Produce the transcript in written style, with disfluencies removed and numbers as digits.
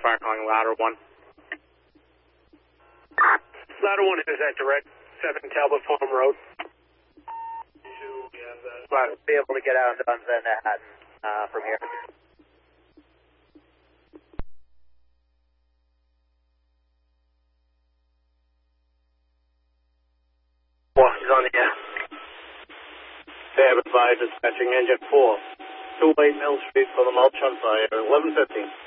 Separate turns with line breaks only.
fire calling ladder 1.
Ladder 1 is at direct 7 Talbot Farm Road.
But be able to get out into Manhattan from here.
Well, he's on the air. Fab advised dispatching engine 4, 28 Mill Street for the mulch on fire, 11:15.